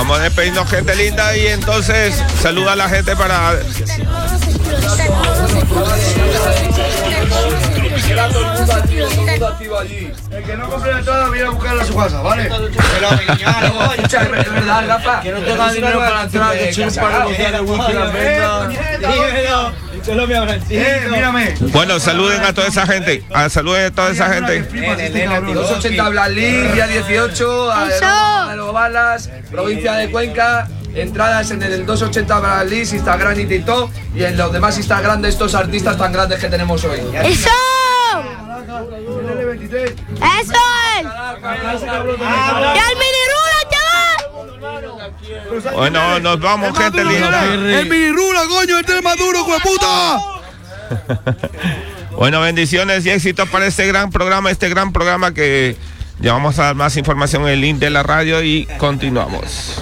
Vamos a despedirnos, gente linda, y entonces saluda a la gente para... Todo el mundo activo allí. El que no compre la entrada viene a buscarla a su casa, ¿vale? Pero es verdad, Rafa. Que no tenga dinero para la entrada, que chupa para negociar el whisky, la venta. Mírame. Bueno, saluden a toda esa gente. Saluden a toda esa gente. 280 Blaslis, día 18, a Los Balas, provincia de Cuenca. Entradas en el 280 Blaslis, Instagram y TikTok. Y en los demás Instagram de estos artistas tan grandes que tenemos hoy. ¡Eso! ¡Eso es! ¡Y al minirula, chaval! Bueno, nos vamos, gente linda. ¡El minirula, coño! ¡Este es Maduro, hueputa! Bueno, bendiciones y éxitos para este gran programa que ya vamos a dar más información en el link de la radio y continuamos.